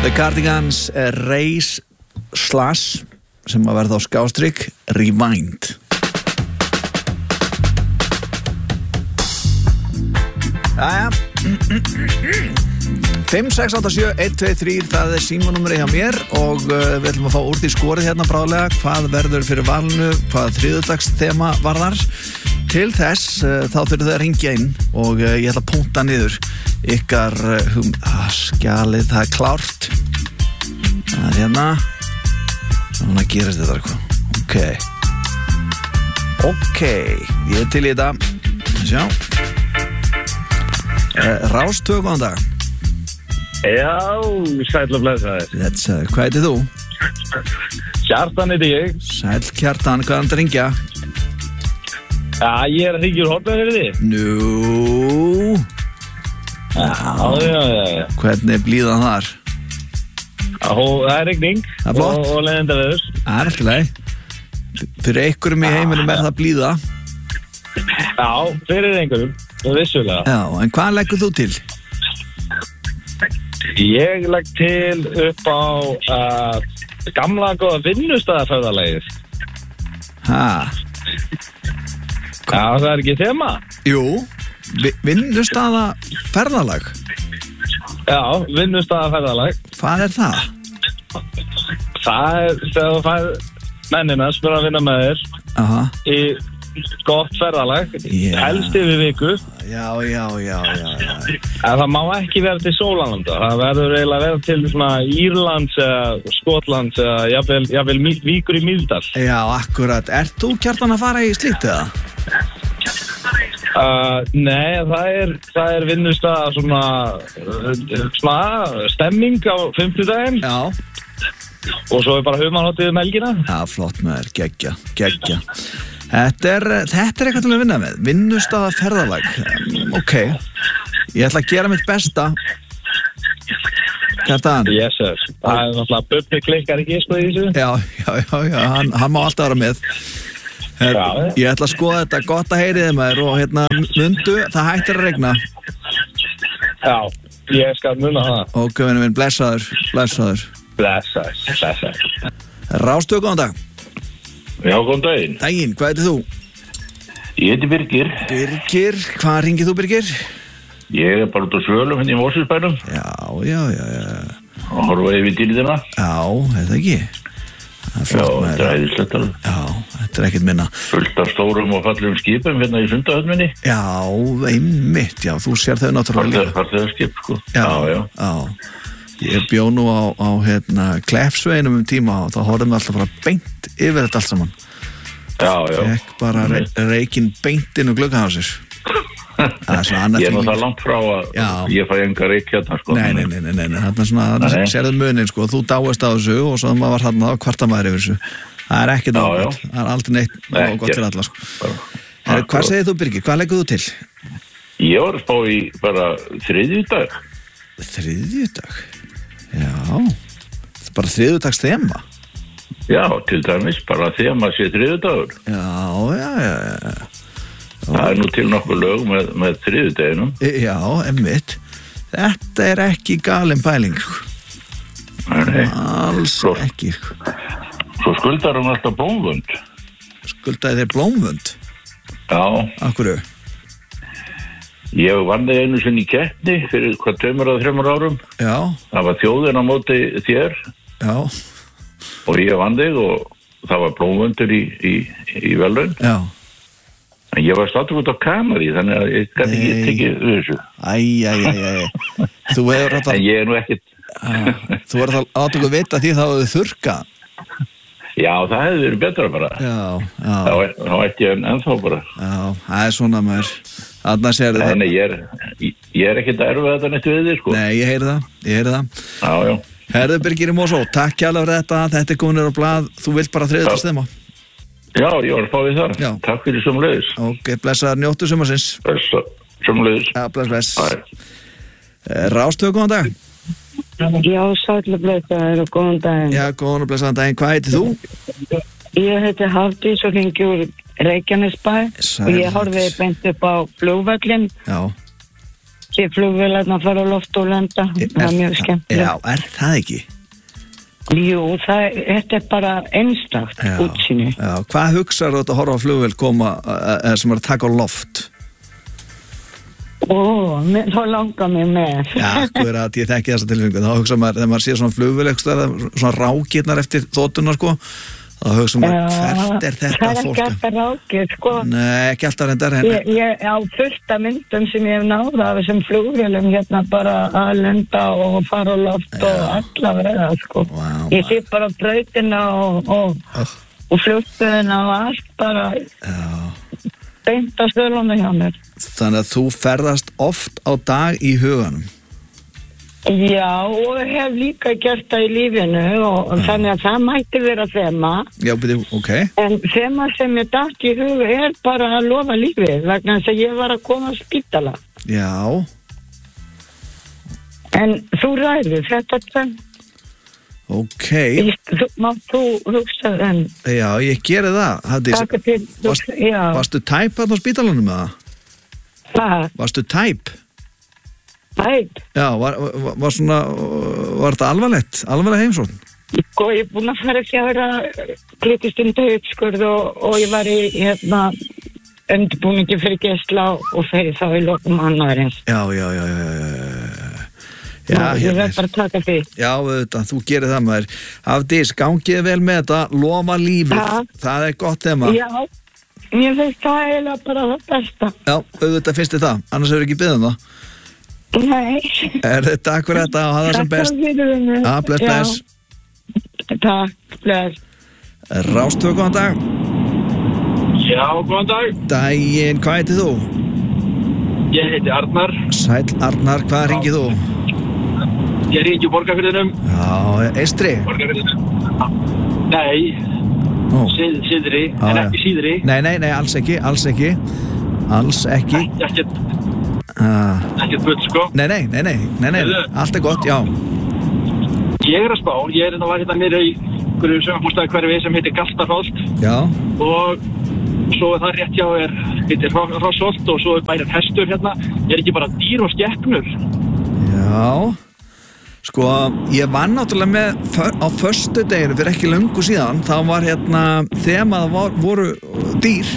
The Cardigans Race Slash sem að verða á skástrygg Rewind. Jæja 5687123 það símanúmerið hjá mér og við ætlum að fá úr því skorið hérna bráðlega hvað verður fyrir valinu, hvað þriðjudagsþema varðar. Til þess þá þurfum þau að ringja inn og ég ætla að punkta niður ykkar skjalið, það klárt. Það hérna þannig að gerast þetta eitthvað. Ok, ég til í þetta. Sjá. Rás 2, góðan dag. Já, sæll og blessaður. Hvað heitir þú? Kjartan heiti ég. Sæll Kjartan, hvað er það að ringja? Já, ég er að ringja úr Hortnafirði. Nú. Já. Hvernig er blíðan þar? Það er rigning og leiðindaveður. Það er ekki leið. Fyrir einhverjum í heiminum er það blíða. Já, fyrir einhverjum, vissulega. Já, en hvað leggur þú til? Ég legg til upp á gamla góða vinnustaðaferðalagið. Já, það er ekki þema. Jú, vinnustaðaferðalag. Já, vinnustaðaferðalag. Hvað er það? Það er þegar þú fær mennina sem er að vinna með þér í gott ferðalag, helst yfir viku. Já. En það má ekki vera til Sólalanda. Það verður eiginlega að vera til svona Írlands eða Skotlands eða jafnvel Víkur í Mýrdal. Já, akkurat. Ert þú Kjartan að fara í slíkt eða? Nei, það er vinnustað svona stemming á 50 daginn. Já. Og svo er bara humanháttið helgina. Já, flott með þér, geggja. Þetta er eitthvað til að vinna með. Vinnustaða ferðalag. Ok. Ég ætla að gera mitt besta. Kjartan. Yes, sir. Það er náttúrulega Bubbi klikkar ekki í þessu. Já. Hann má alltaf vera með. Ég ætla að skoða þetta, gott að heyri þið maður og hérna mundu, það hættir að regna. Já, ég skal muna það. Ok, vinur minn, blessaður. Blessaður. Rástöð, góðan dag. Já, góðan daginn. Daginn, hvað heitir þú? Ég heiti Birgir. Birgir, hvað ringið þú, Birgir? Ég er bara út á Svölum hérna í Mosfellsbænum. Já. Og horfa yfir dýrðina. Já, þetta ekki. Já, þetta er æðislegt alveg. Já, þetta er ekkert minna. Fullt af stórum og fallegum skipum hérna í Sundahöfninni. Já, einmitt, já, þú sér þau náttúrulega líka. Fallega skip, sko. Já. Ég bjó nú á Kleppsveginum tíma og þá horfðum við alltaf bara beint yfir þetta allt saman. Já. Fekk bara reikinn beint inn og glugga á sér. Ég er nú það langt frá að ég fæ enga reik hérna, sko. Nei, þarna sérðu munin, sko. Þú dáist á þessu og svo maður var þarna á kvartamaður yfir þessu. Það er ekkert ágætt. Það er aldrei neitt gott fyrir alla, sko. Hvað segir þú, Birgir? Hvað leggur þú til? Ég var að spá í bara þriðjudag. Þriðjudag? Já. Það er bara þriðjudagsþema. Já, til dæmis bara þema sé þriðjudagur. Já. Það er nú til nokkuð lög með þriðjudeginum. Já, einmitt. Þetta er ekki galin pæling. Nei. Alls ekki. Svo skuldar hann alltaf blómvönd. Skuldaði þér blómvönd? Já. Af hverju? Ég vann það einu sinni í keppni fyrir 2 eða 3 árum. Já. Það var þjóðin á móti þér. Já. Og ég vann þig og það var blómvöndur í verðlaun. Já. En ég var státtur út á kamari, þannig að ég gæti ekki tekið þessu. Þú hefur rátt að... En ég er nú ekkert... Þú verður að láta okkur vita því þá hefur þurrka. Já, það hefði verið betra bara. Já. Þá ætti ég ennþá bara. Já, það er svona maður. Þannig sér það. Nei, ég er ekkert að erfa þetta neitt við þig, sko. Nei, ég heyri það. Já. Herðu Birgir í Mosó, takk kærlega fyrir þetta. Þetta er komin á blað. Þú vilt bara þriðjudagsþema. Já, ég var að fá við það. Já. Takk fyrir sömuleiðis. Ok, blessaður, njóttu sumarsins. Blessaður, sömuleiðis. Já, bless. Rástöð, góðan dag. Já, sæll og blessaður og góðan daginn. Já, góðan og blessaðan daginn. Hvað heitir þú? Ég heiti Hafdís og hringi úr Reykjanesbæ og ég horfði beint upp á flugvöllin. Já. sé flugvélarnar fara á loft og lenda. Það er mjög skemmtilegt. Já, það ekki? Jú, þetta bara einstakt útsýni. Já, hvað hugsar þú að horfa á flugvél koma sem að taka á loft? Þá langar mér með. Já, akkurat, ég þekki þessa tilfinningu. Þá hugsa maður, þegar maður sé svona flugvél svona rákirnar eftir þotunar, sko, þá hugsa maður, hvert er þetta fólk? Það er ekki alltaf rákir, sko. Nei, ekki alltaf reyndar. Ég á fullt af myndum sem ég hef náð af þessum flugvélum hérna bara að lenda og fara á loft og allavega, sko. Wow, ég sé bara brautina og flugstöðina og allt bara beint á stöðlunum hjá mér. Þannig að þú ferðast oft á dag í huganum? Já, og hef líka gert það í lífinu og þannig að það mætti vera þema. Já, byrju, ok. En þema sem ég datt í huga er bara að lofa lífið vegna þess að ég var að koma á spítala. Já. En þú ræður þetta tvenn. Ok. Þú hugsa þenn. Já, ég geri það. Takk til. Varstu tæp á spítalanum með það? Hvað? Varstu tæp? Tæp? Já, var þetta alvarlega heimsókn? Sko, ég er búin að fara ekki að vera klikkustunda uppskurð og ég var í undirbúningi fyrir gæsla og fyrir þá í lokum annarins. Já. Ég verð bara að taka því. Já, þú gerir það maður. Hafdís, gangið vel með þetta, lofa lífið. Það er gott þema. Já, mér finnst það eiginlega bara það besta. Já, auðvitað finnst þið það, annars hefur ekki beðið það. Nei. Takk fyrir þetta og hafa það sem best. Takk fyrir þetta. Já, bless. Takk, bless. Rástvö, góðan dag. Já, góðan dag. Daginn, hvað heitir þú? Ég heiti Arnar. Sæll Arnar, hvað hringið þú? Ég hringi úr Borgarfirðinum. Já, Eystri? Borgarfirðinum. Nei. Syðri, en ekki síðri. Nei, alls ekki. Ekkert bull, sko. Nei, allt er gott, já. Ég er að spá, ég er var hérna nýri í hverju sögumhússtæði hverfi sem heitir Galtarholt. Já. Og svo það rétt hjá heitir Hrossholt og svo bærin Hestur hérna. Ég er ekki bara dýr og skepnur. Já. Sko, ég vann náttúrulega með á föstudeginu fyrir ekki löngu síðan, þá var þemað voru dýr.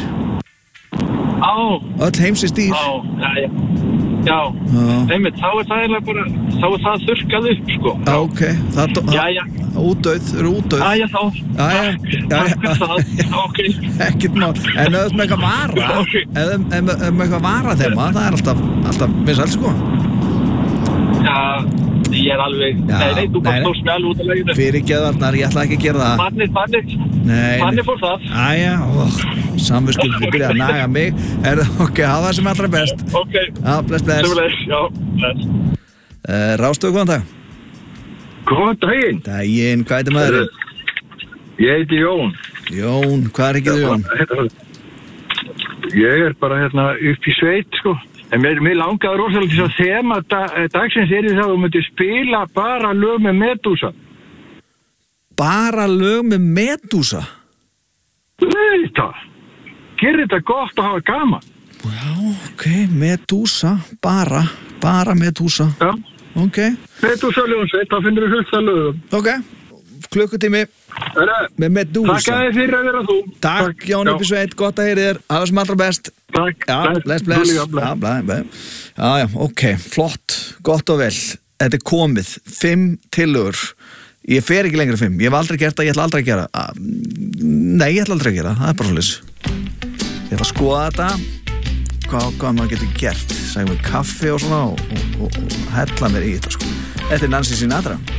Öll heimsins dýr. Já. Einmitt, þá er það eiginlega bara, þá er það þurrkað upp, sko. Já, ok. Útdauð, eru útdauð. Já, takk fyrir það. Ok. Ekkert mál. En ef með eitthvað vara, ef með eitthvað vara þema, það er alltaf vinsælt, sko. Já. Ég er alveg, nei, þú bara stóðst með alveg út af leginu. Fyrirgeðarnar, ég ætla ekki að gera það. Þannig fór það. Samviskupið byrjaði að naga mig. Ok, hafa það sem allra best. Ok. Já, bless. Já, bless. Rástöðu, góðan dag. Góðan daginn. Daginn, hvað heitir maður? Ég heiti Jón. Jón, hvað er ekki þú, Jón? Ég er bara upp í sveit, sko. En mér langaði rosalega til að þema dagsins er það að þú myndir spila bara lög með Medúsa. Bara lög með Medúsa? Þetta. Gerði þetta gott að hafa gaman. Já, ok, Medúsa, bara Medúsa. Já. Ok. Medúsa ljónsveit, það finnir við fullt að lögum. Ok, klukkutími með Medúsa. Takk að þið fyrir að vera þú. Takk, Jón upp í sveit, gott að heyri þér, hafa sem allra best. Takk. Já, bless. Já, ok, flott, gott og vel. Þetta er komið, 5 tillögur. Ég fer ekki lengra 5, ég hef aldrei gert það, ég ætla aldrei að gera. Nei, ég ætla aldrei að gera, það er bara svolítið. Ég ætla að skoða þetta, hvað maður getur gert. Sægum við kaffi og svona og hella mér í þetta, sko. Þetta er Nancy Sinatra.